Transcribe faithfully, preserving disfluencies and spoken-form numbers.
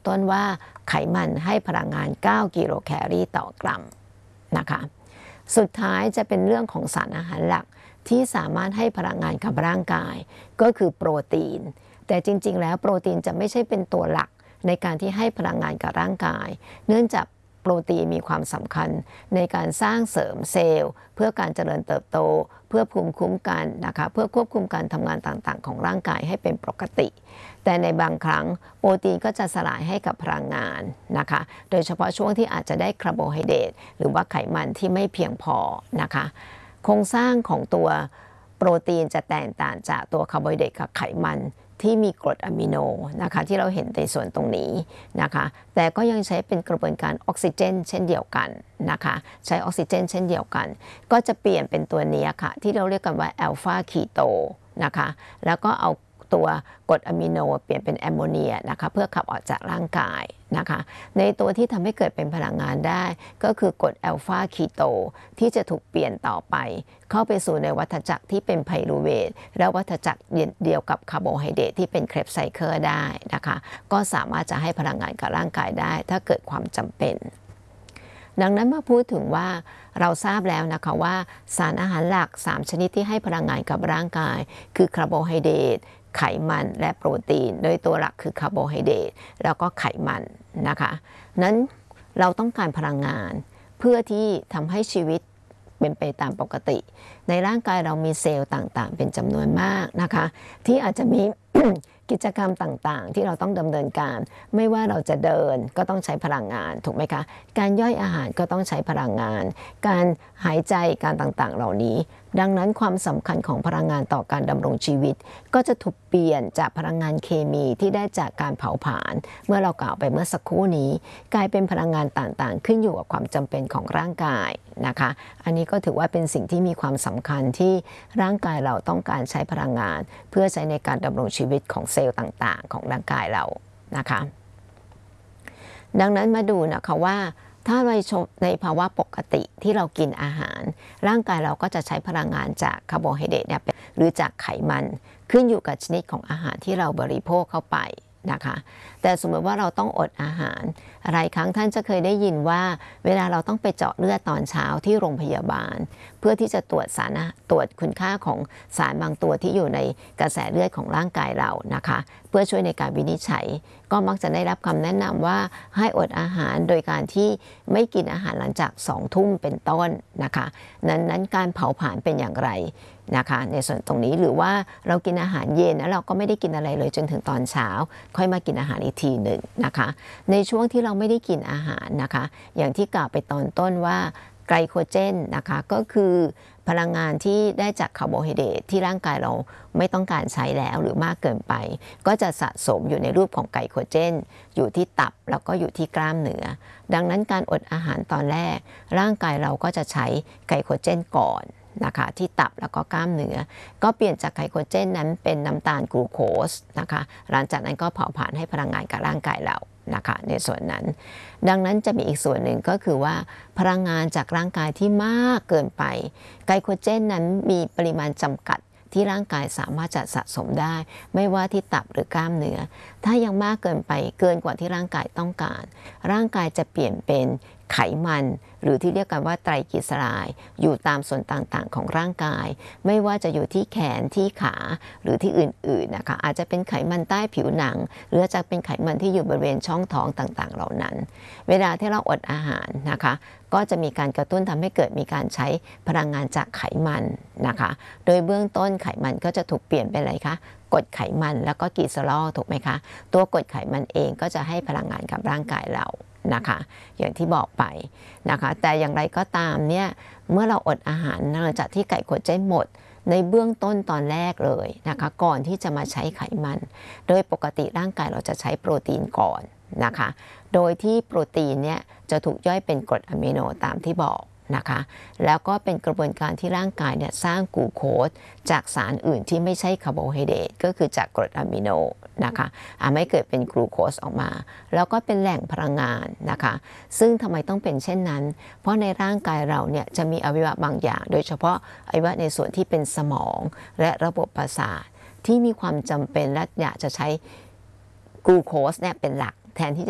ต้นว่าไขมันให้พลังงานเก้ากิโลแคลอรี่ต่อกรัมนะคะสุดท้ายจะเป็นเรื่องของสารอาหารหลักที่สามารถให้พลังงานกับร่างกายก็คือโปรตีนแต่จริงๆแล้วโปรตีนจะไม่ใช่เป็นตัวหลักในการที่ให้พลังงานกับร่างกายเนื่องจากโปรตีนมีความสำคัญในการสร้างเสริมเซลล์เพื่อการเจริญเติบโตเพื่อภูมิคุ้มกันนะคะเพื่อควบคุมการทำงานต่างๆของร่างกายให้เป็นปกติแต่ในบางครั้งโปรตีนก็จะสลายให้กับพลังงานนะคะโดยเฉพาะช่วงที่อาจจะได้คาร์โบไฮเดรตหรือว่าไขมันที่ไม่เพียงพอนะคะโครงสร้างของตัวโปรตีนจะแตกต่างจากตัวคาร์โบไฮเดรตกับไขมันที่มีกรดอะมิโนนะคะที่เราเห็นในส่วนตรงนี้นะคะแต่ก็ยังใช้เป็นกระบวนการออกซิเจนเช่นเดียวกันนะคะใช้ออกซิเจนเช่นเดียวกันก็จะเปลี่ยนเป็นตัวนี้ค่ะที่เราเรียกกันว่าอัลฟาคีโตนะคะแล้วก็เอาตัวกรดอะมิโนเปลี่ยนเป็นแอมโมเนียนะคะเพื่อขับออกจากร่างกายนะคะในตัวที่ทำให้เกิดเป็นพลังงานได้ก็คือกรดอัลฟาคีโตที่จะถูกเปลี่ยนต่อไปเข้าไปสู่ในวัฏจักรที่เป็นไพรูเวทและวัฏจักรเดียวกับคาร์โบไฮเดรตที่เป็นเครบไซเคิลได้นะคะก็สามารถจะให้พลังงานกับร่างกายได้ถ้าเกิดความจำเป็นดังนั้นมาพูดถึงว่าเราทราบแล้วนะคะว่าสารอาหารหลักสามชนิดที่ให้พลังงานกับร่างกายคือคาร์โบไฮเดรตไขมันและโปรตีนโดยตัวหลักคือคาร์โบไฮเดรตแล้วก็ไขมันนะคะนั้นเราต้องการพลังงานเพื่อที่ทำให้ชีวิตเป็นไปตามปกติในร่างกายเรามีเซลล์ต่างๆเป็นจำนวนมากนะคะที่อาจจะมี กิจกรรมต่างๆที่เราต้องดำเนินการไม่ว่าเราจะเดินก็ต้องใช้พลังงานถูกไหมคะการย่อยอาหารก็ต้องใช้พลังงานการหายใจการต่างๆเหล่านี้ดังนั้นความสำคัญของพลังงานต่อการดำรงชีวิตก็จะถูกเปลี่ยนจากพลังงานเคมีที่ได้จากการเผาผลาญเมื่อเรากล่าวไปเมื่อสักครู่นี้กลายเป็นพลังงานต่างๆขึ้นอยู่กับความจำเป็นของร่างกายนะคะอันนี้ก็ถือว่าเป็นสิ่งที่มีความสำคัญที่ร่างกายเราต้องการใช้พลังงานเพื่อใช้ในการดำรงชีวิตของเซลล์ต่างๆของร่างกายเรานะคะดังนั้นมาดูนะคะว่าถ้าในในภาวะปกติที่เรากินอาหารร่างกายเราก็จะใช้พลังงานจากคาร์โบไฮเดรตเนี่ยหรือจากไขมันขึ้นอยู่กับชนิดของอาหารที่เราบริโภคเข้าไปนะคะแต่สมมติว่าเราต้องอดอาหารหลายครั้งท่านจะเคยได้ยินว่าเวลาเราต้องไปเจาะเลือดตอนเช้าที่โรงพยาบาลเพื่อที่จะตรวจสารตรวจคุณค่าของสารบางตัวที่อยู่ในกระแสเลือดของร่างกายเรานะคะเพื่อช่วยในการวินิจฉัยก็มักจะได้รับคำแนะนำว่าให้อดอาหารโดยการที่ไม่กินอาหารหลังจากสองทุ่มเป็นต้นนะคะนั้นนั้นการเผาผลาญเป็นอย่างไรนะคะในส่วนตรงนี้หรือว่าเรากินอาหารเย็นแล้วเราก็ไม่ได้กินอะไรเลยจนถึงตอนเช้าค่อยมากินอาหารอีกทีหนึ่งนะคะในช่วงที่เราไม่ได้กินอาหารนะคะอย่างที่กล่าวไปตอนต้นว่าไกลโคเจนนะคะก็คือพลังงานที่ได้จากคาร์โบไฮเดรตที่ร่างกายเราไม่ต้องการใช้แล้วหรือมากเกินไปก็จะสะสมอยู่ในรูปของไกลโคเจนอยู่ที่ตับแล้วก็อยู่ที่กล้ามเนื้อดังนั้นการอดอาหารตอนแรกร่างกายเราก็จะใช้ไกลโคเจนก่อนนะคะที่ตับแล้วก็กล้ามเนื้อก็เปลี่ยนจากไกลโคเจนนั้นเป็นน้ำตาลกลูโคสนะคะหลังจากนั้นก็เผาผลาญให้พลังงานกับร่างกายเรานะคะในส่วนนั้นดังนั้นจะมีอีกส่วนหนึ่งก็คือว่าพลังงานจากร่างกายที่มากเกินไปไกลโคเจนนั้นมีปริมาณจำกัดที่ร่างกายสามารถจะสะสมได้ไม่ว่าที่ตับหรือกล้ามเนื้อถ้ายังมากเกินไปเกินกว่าที่ร่างกายต้องการร่างกายจะเปลี่ยนเป็นไขมันหรือที่เรียกกันว่าไตรกลีเซอไรด์อยู่ตามส่วนต่างๆของร่างกายไม่ว่าจะอยู่ที่แขนที่ขาหรือที่อื่นๆนะคะอาจจะเป็นไขมันใต้ผิวหนังหรือจะเป็นไขมันที่อยู่บริเวณช่องท้องต่างๆเหล่านั้นเวลาที่เราอดอาหารนะคะก็จะมีการกระตุ้นทำให้เกิดมีการใช้พลังงานจากไขมันนะคะโดยเบื้องต้นไขมันก็จะถูกเปลี่ยนเป็นอะไรคะกรดไขมันแล้วก็กลีเซอรอลถูกไหมคะตัวกรดไขมันเองก็จะให้พลังงานกับร่างกายเรานะคะอย่างที่บอกไปนะคะแต่อย่างไรก็ตามเนี่ยเมื่อเราอดอาหารหลังจากที่ไกลโคเจนหมดในเบื้องต้นตอนแรกเลยนะคะก่อนที่จะมาใช้ไขมันโดยปกติร่างกายเราจะใช้โปรตีนก่อนนะคะโดยที่โปรตีนเนี่ยจะถูกย่อยเป็นกรดอะมิโนตามที่บอกนะคะแล้วก็เป็นกระบวนการที่ร่างกายเนี่ยสร้างกลูโคสจากสารอื่นที่ไม่ใช่คาร์โบไฮเดรตก็คือจากกรดอะมิโนนะคะทำให้เกิดเป็นกลูโคสออกมาแล้วก็เป็นแหล่งพลังงานนะคะซึ่งทำไมต้องเป็นเช่นนั้นเพราะในร่างกายเราเนี่ยจะมีอวัยวะบางอย่างโดยเฉพาะอวัยวะในส่วนที่เป็นสมองและระบบประสาทที่มีความจำเป็นและอยากจะใช้กลูโคสเนี่ยเป็นหลักแทนที่จะ